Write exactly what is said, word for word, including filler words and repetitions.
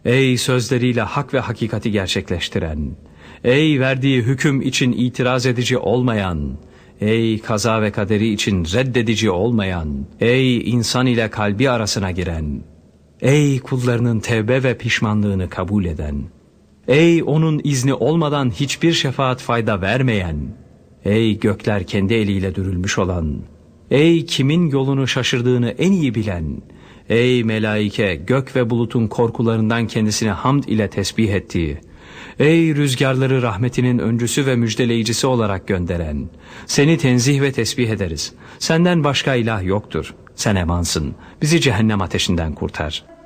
Ey sözleriyle hak ve hakikati gerçekleştiren, ey verdiği hüküm için itiraz edici olmayan, ey kaza ve kaderi için reddedici olmayan, ey insan ile kalbi arasına giren, ey kullarının tevbe ve pişmanlığını kabul eden, ey onun izni olmadan hiçbir şefaat fayda vermeyen, ey gökler kendi eliyle dürülmüş olan, ey kimin yolunu şaşırdığını en iyi bilen, ey melaike gök ve bulutun korkularından kendisine hamd ile tesbih ettiği, ey rüzgarları rahmetinin öncüsü ve müjdeleyicisi olarak gönderen, seni tenzih ve tesbih ederiz. Senden başka ilah yoktur. Sen emansın. Bizi cehennem ateşinden kurtar.